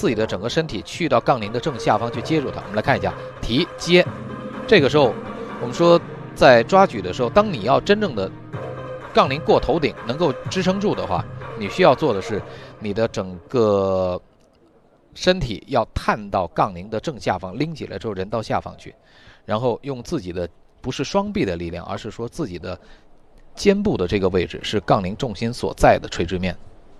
自己的整个身体去到杠铃的正下方去接住它。我们来看一下提接，这个时候我们说在抓举的时候，当你要真正的杠铃过头顶能够支撑住的话，你需要做的是你的整个身体要探到杠铃的正下方，拎起来之后人到下方去，然后用自己的不是双臂的力量，而是说自己的肩部的这个位置是杠铃重心所在的垂直面。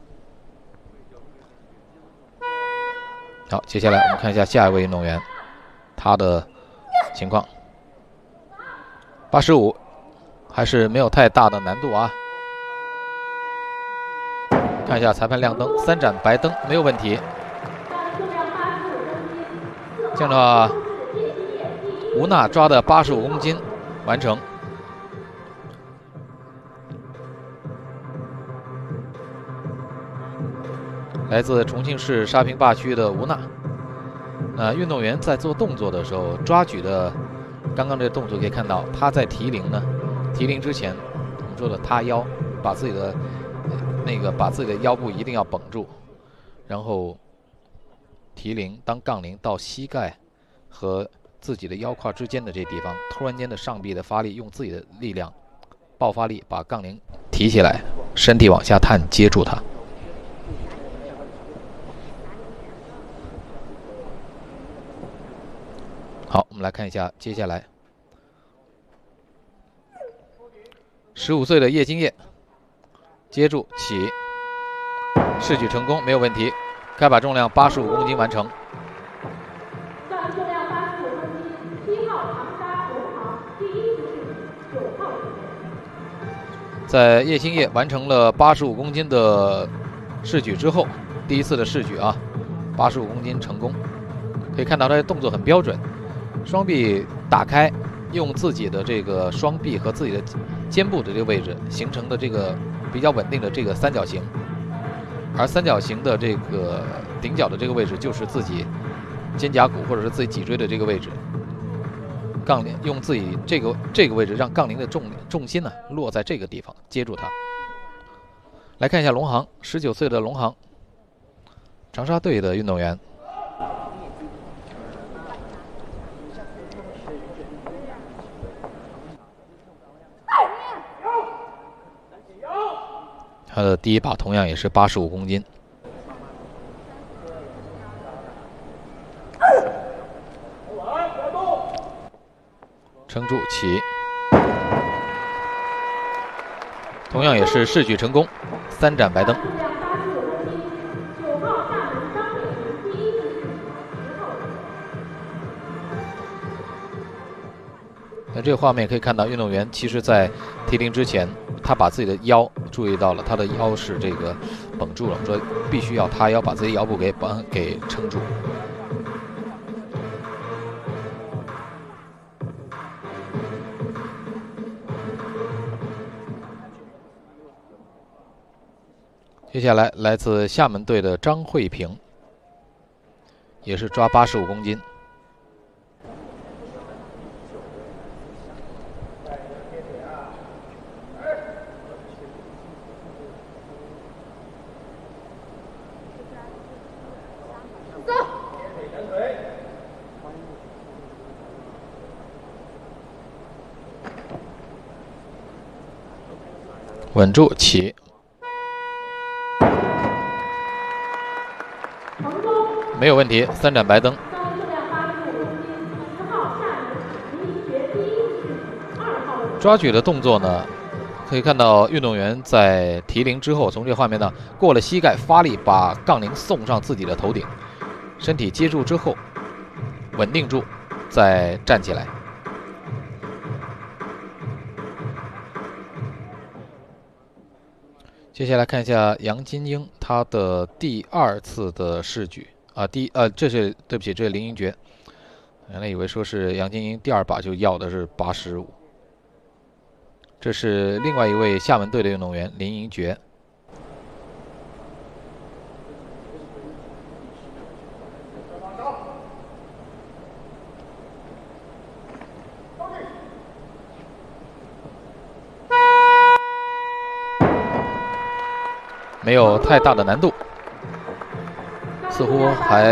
好，接下来我们看一下下一位运动员他的情况。85还是没有太大的难度啊。看一下裁判亮灯，3盏白灯没有问题。这样的话，吴娜抓的85公斤完成。来自重庆市沙坪坝区的吴娜。运动员在做动作的时候，抓举的刚刚这个动作可以看到，他在提铃呢，提铃之前，我们说的塌腰，把自己的腰部一定要绷住，然后提铃，当杠铃到膝盖和自己的腰块之间的这地方，突然间的上臂的发力，用自己的力量爆发力把杠铃提起来，身体往下探接住它。好，我们来看一下接下来15岁的叶金烨接住起，试举成功，没有问题，开把重量85公斤完成。在叶金烨完成了85公斤的试举之后，第一次的试举啊，85公斤成功，可以看到他的动作很标准。双臂打开，用自己的这个双臂和自己的肩部的这个位置形成的这个比较稳定的这个三角形，而三角形的这个顶角的这个位置就是自己肩胛骨或者是自己脊椎的这个位置。杠铃用自己这个位置让杠铃的重心呢落在这个地方，接住它。来看一下龙航，19岁的龙航，长沙队的运动员。他的第一把同样也是85公斤。撑住起，同样也是试举成功，3盏白灯。那这个画面可以看到，运动员其实在提铃之前，他把自己的腰注意到了，他的腰是这个绷住了，我们说必须要塌腰，把自己腰部给撑住。接下来来自厦门队的张慧萍，也是抓85公斤。稳住起，没有问题，3盏白灯。抓举的动作呢，可以看到运动员在提铃之后，从这个画面呢过了膝盖发力，把杠铃送上自己的头顶，身体接住之后稳定住，再站起来。接下来看一下杨金英，她的第2次的试举啊，这是对不起，这是林英爵，原来以为说是杨金英第2把就要的是85，这是另外一位厦门队的运动员林英爵。没有太大的难度，似乎还